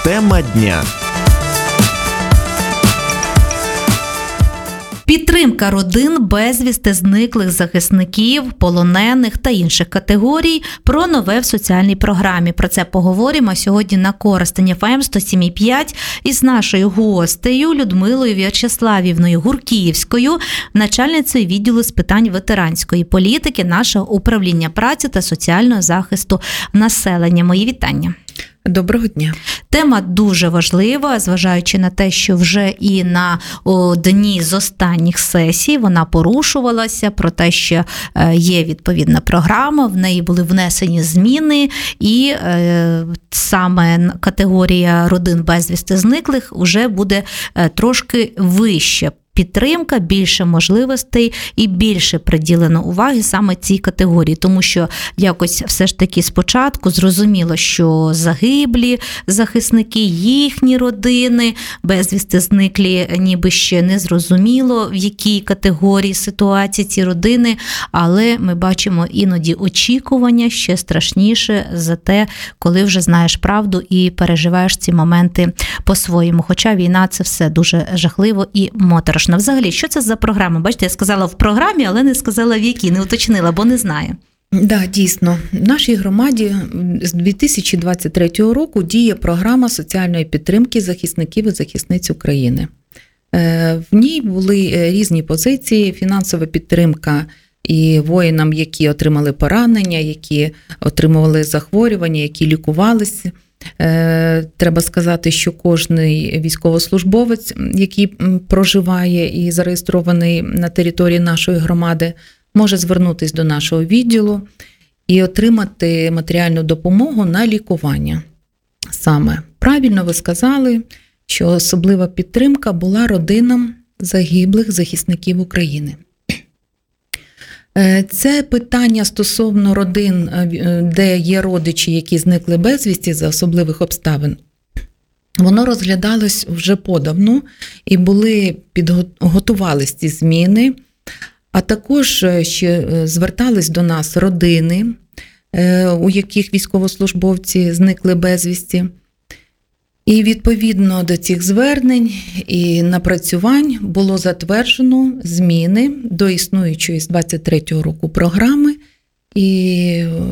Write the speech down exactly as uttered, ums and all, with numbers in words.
Тема дня. Підтримка родин безвісти зниклих захисників, полонених та інших категорій про нове в соціальній програмі. Про це поговоримо сьогодні на Коростень еф ем сто сім і п'ять із нашою гостею Людмилою В'ячеславівною Гуркіївською, начальницею відділу з питань ветеранської політики нашого управління праці та соціального захисту населення. Мої вітання. Доброго дня. Тема дуже важлива, зважаючи на те, що вже і на одній з останніх сесій вона порушувалася, про те, що є відповідна програма, в неї були внесені зміни, і е, саме категорія родин безвісти зниклих вже буде трошки вище. Підтримка, більше можливостей і більше приділено уваги саме цій категорії, тому що якось все ж таки спочатку зрозуміло, що загиблі захисники, їхні родини, безвісти зниклі, ніби ще не зрозуміло, в якій категорії ситуації ці родини, але ми бачимо іноді очікування ще страшніше за те, коли вже знаєш правду і переживаєш ці моменти по-своєму. Хоча війна – це все дуже жахливо і моторошно. Взагалі, що це за програма? Бачите, я сказала в програмі, але не сказала в якій, не уточнила, бо не знаю. Так, да, дійсно. В нашій громаді з дві тисячі двадцять третього року діє програма соціальної підтримки захисників і захисниць України. В ній були різні позиції, фінансова підтримка і воїнам, які отримали поранення, які отримували захворювання, які лікувалися. Треба сказати, що кожний військовослужбовець, який проживає і зареєстрований на території нашої громади, може звернутися до нашого відділу і отримати матеріальну допомогу на лікування. Саме правильно ви сказали, що особлива підтримка була родинам загиблих захисників України. Це питання стосовно родин, де є родичі, які зникли безвісті за особливих обставин, воно розглядалось вже подавно і були підготувались ці зміни, а також ще звертались до нас родини, у яких військовослужбовці зникли безвісті. І відповідно до цих звернень і напрацювань було затверджено зміни до існуючої з двадцять третього року програми, і